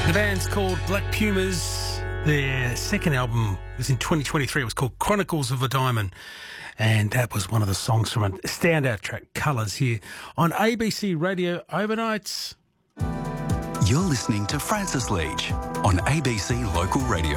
The band's called Black Pumas. Their second album was in 2023. It was called Chronicles of a Diamond. And that was one of the songs from a standout track, Colours, here on ABC Radio Overnights. You're listening to Francis Leach on ABC Local Radio.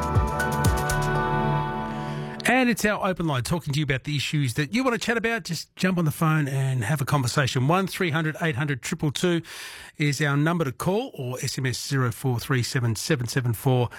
And it's our open line, talking to you about the issues that you want to chat about. Just jump on the phone and have a conversation. 1300 800 222 is our number to call, or SMS 0437 774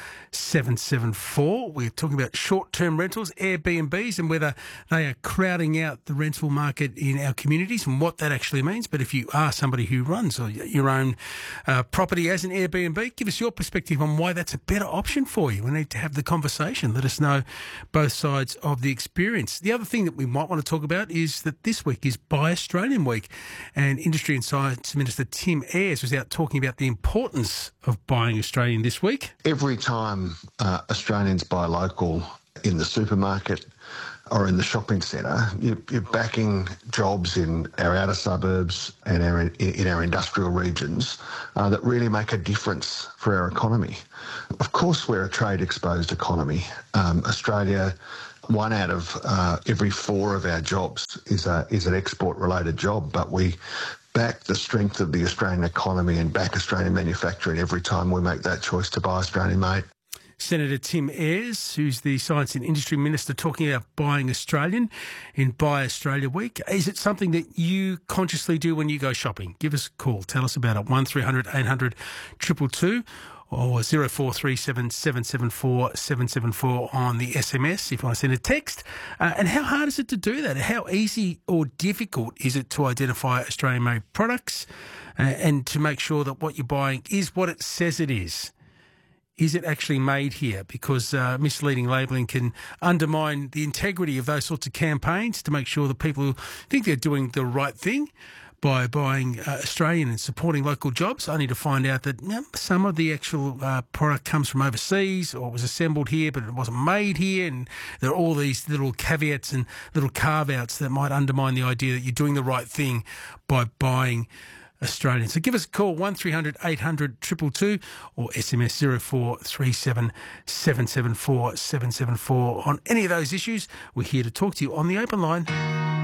774. We're talking about short-term rentals, Airbnbs, and whether they are crowding out the rental market in our communities and what that actually means. But if you are somebody who runs your own property as an Airbnb, give us your perspective on why that's a better option for you. We need to have the conversation. Let us know both sides of the experience. The other thing that we might want to talk about is that this week is Buy Australian Week, and Industry and Science Minister Tim Ayres was out talking about the importance of buying Australian this week. Every time Australians buy local in the supermarket or in the shopping centre, you're backing jobs in our outer suburbs and in our industrial regions that really make a difference for our economy. Of course, we're a trade-exposed economy. Australia, 1 out of every 4 of our jobs is an export-related job, but we back the strength of the Australian economy and back Australian manufacturing every time we make that choice to buy Australian-made. Senator Tim Ayres, who's the Science and Industry Minister, talking about buying Australian in Buy Australia Week. Is it something that you consciously do when you go shopping? Give us a call. Tell us about it. 1300 800 222 or 0437 774 774 on the SMS if you want to send a text. And how hard is it to do that? How easy or difficult is it to identify Australian-made products and to make sure that what you're buying is what it says it is? Is it actually made here? Because misleading labelling can undermine the integrity of those sorts of campaigns to make sure that people think they're doing the right thing by buying Australian and supporting local jobs, only to find out that some of the actual product comes from overseas or was assembled here, but it wasn't made here. And there are all these little caveats and little carve-outs that might undermine the idea that you're doing the right thing by buying Australian. So give us a call, 1300 800 222 or SMS 0437 774 774 on any of those issues. We're here to talk to you on the open line.